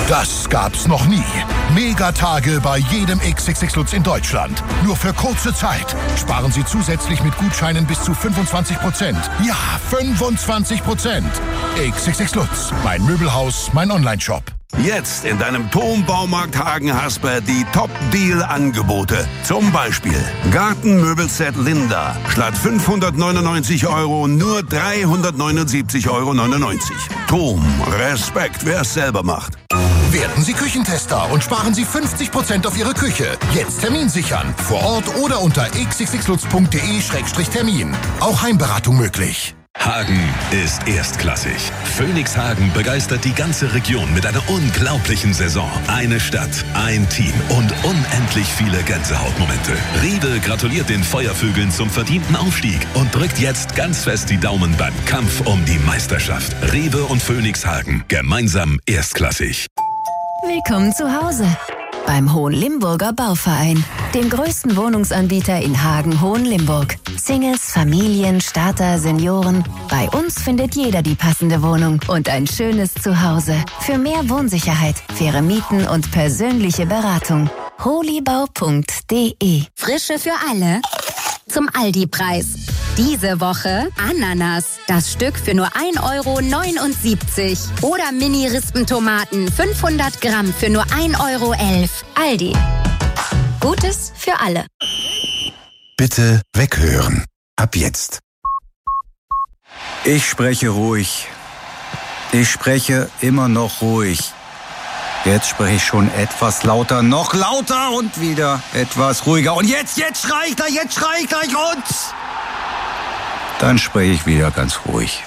Das gab's noch nie. Megatage bei jedem XXX Lutz in Deutschland. Nur für kurze Zeit. Sparen Sie zusätzlich mit Gutscheinen bis zu 25%. Ja, 25%. XXX Lutz. Mein Möbelhaus, mein Onlineshop. Jetzt in deinem TOM-Baumarkt Hagen-Hasper die Top-Deal-Angebote. Zum Beispiel Gartenmöbelset Linda. Statt 599 € nur 379,99 €. TOM, Respekt, wer es selber macht. Werden Sie Küchentester und sparen Sie 50% auf Ihre Küche. Jetzt Termin sichern. Vor Ort oder unter xxxlutz.de/termin. Auch Heimberatung möglich. Hagen ist erstklassig. Phoenix Hagen begeistert die ganze Region mit einer unglaublichen Saison. Eine Stadt, ein Team und unendlich viele Gänsehautmomente. Rewe gratuliert den Feuervögeln zum verdienten Aufstieg und drückt jetzt ganz fest die Daumen beim Kampf um die Meisterschaft. Rewe und Phoenix Hagen, gemeinsam erstklassig. Willkommen zu Hause beim Hohenlimburger Bauverein, dem größten Wohnungsanbieter in Hagen-Hohenlimburg. Singles, Familien, Starter, Senioren. Bei uns findet jeder die passende Wohnung und ein schönes Zuhause. Für mehr Wohnsicherheit, faire Mieten und persönliche Beratung. holibau.de. Frische für alle zum Aldi-Preis. Diese Woche Ananas, das Stück für nur 1,79 € oder Mini-Rispentomaten 500 Gramm für nur 1,11 € Aldi. Gutes für alle. Bitte weghören. Ab jetzt. Ich spreche ruhig. Ich spreche immer noch ruhig. Jetzt spreche ich schon etwas lauter, noch lauter und wieder etwas ruhiger. Und jetzt schrei ich gleich, und... Dann spreche ich wieder ganz ruhig.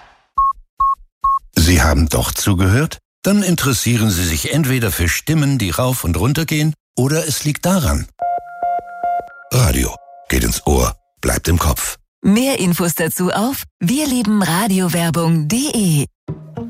Sie haben doch zugehört? Dann interessieren Sie sich entweder für Stimmen, die rauf und runter gehen, oder es liegt daran. Radio geht ins Ohr, bleibt im Kopf. Mehr Infos dazu auf wirliebenradiowerbung.de.